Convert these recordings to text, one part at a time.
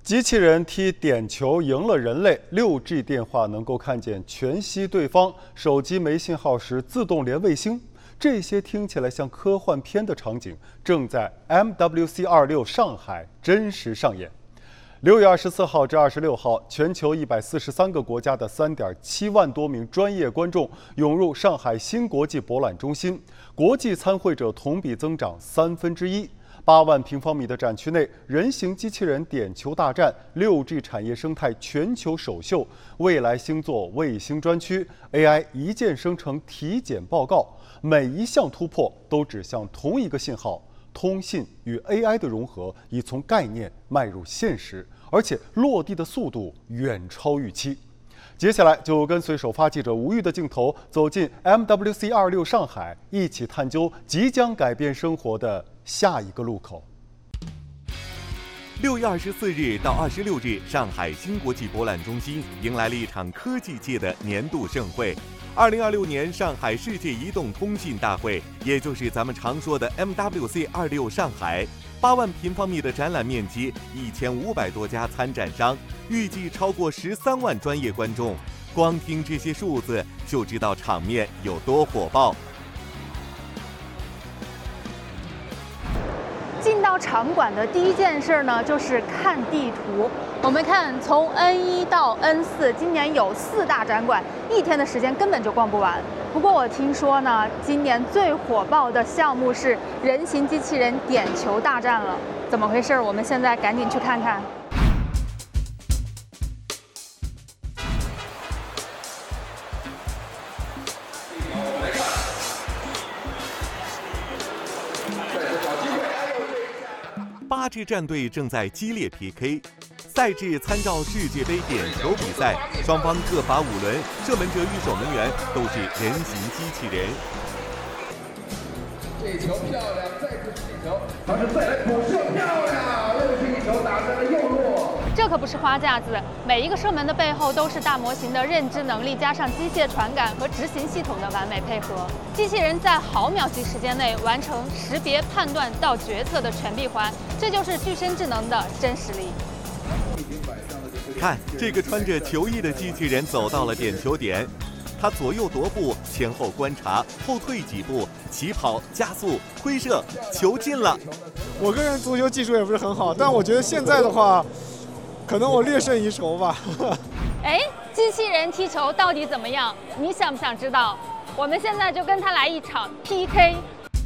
机器人踢点球赢了人类，6G 电话能够看见全息对方，手机没信号时自动连卫星。这些听起来像科幻片的场景，正在 MWC26 上海真实上演。6月24号至26号，全球143个国家的3.7万多名专业观众涌入上海新国际博览中心，国际参会者同比增长1/3。8万平方米的展区内，人形机器人点球大战、6G 产业生态全球首秀、未来星座卫星专区、AI 一键生成体检报告，每一项突破都指向同一个信号：通信与 AI 的融合已从概念迈入现实，而且落地的速度远超预期。接下来就跟随首发记者吴玉的镜头，走进 MWC26 上海，一起探究即将改变生活的下一个路口。 6月24日到26日，上海新国际博览中心迎来了一场科技界的年度盛会——2026年上海世界移动通信大会，也就是咱们常说的 MWC26 上海。8万平方米的展览面积，1500多家参展商，预计超过13万专业观众。光听这些数字，就知道场面有多火爆。 进到场馆的第一件事呢，就是看地图。我们看，从 N1 到 N4，今年有4大展馆，1天的时间根本就逛不完。不过我听说呢，今年最火爆的项目是人形机器人点球大战了，怎么回事？我们现在赶紧去看看。 8支战队正在激烈 PK， 赛制参照世界杯点球比赛，双方各罚5轮，射门者与守门员都是人形机器人。 这球漂亮，再次进球，他是再来补射漂亮，又是一球打在了右路。 这可不是花架子，每一个射门的背后都是大模型的认知能力加上机械传感和执行系统的完美配合。机器人在毫秒级时间内完成识别、判断到决策的全闭环，这就是具身智能的真实力。 看，这个穿着球衣的机器人走到了点球点，他左右踱步，前后观察，后退几步，起跑、加速、挥射，球进了。 我个人足球技术也不是很好，但我觉得现在的话，可能我略胜一筹吧。 哎，机器人踢球到底怎么样？你想不想知道？我们现在就跟他来一场 PK。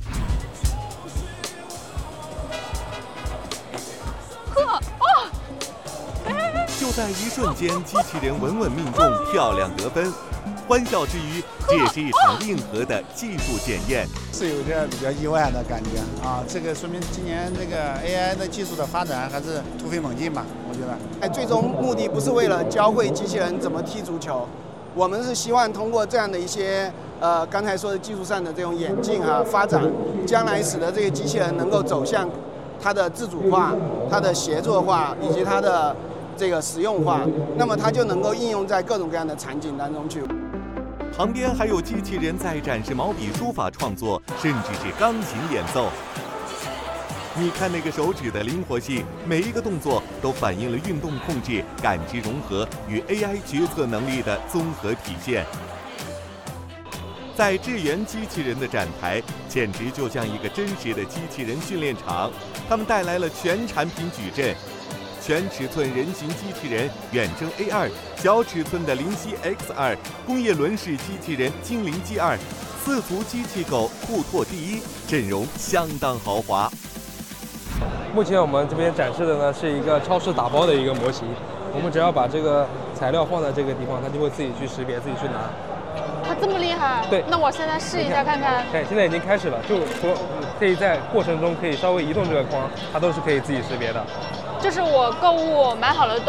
就在一瞬间，机器人稳稳命中，漂亮得分。欢笑之余，这也是一场硬核的技术检验， 是有点比较意外的感觉啊！这个说明今年这个 AI 的技术的发展还是突飞猛进吧，我觉得。 最终目的不是为了教会机器人怎么踢足球，我们是希望通过这样的一些刚才说的技术上的这种演进发展，将来使得这个机器人能够走向它的自主化、它的协作化以及它的这个实用化，那么它就能够应用在各种各样的场景当中去。 旁边还有机器人在展示毛笔书法创作，甚至是钢琴演奏。你看那个手指的灵活性，每一个动作都反映了运动控制、感知融合与 AI 决策能力的综合体现。在智源机器人的展台，简直就像一个真实的机器人训练场。他们带来了全产品矩阵。全尺寸人形机器人远征 A2， 小尺寸的灵犀 X2， 工业轮式机器人精灵 G2， 4足机器狗酷拓第一，阵容相当豪华。 目前我们这边展示的呢是一个超市打包的一个模型，我们只要把这个材料放在这个地方，它就会自己去识别，自己去拿。 它这么厉害？ 对。 那我现在试一下看看。 看，现在已经开始了，就说可以在过程中可以稍微移动这个框，它都是可以自己识别的。 就是我购物买好了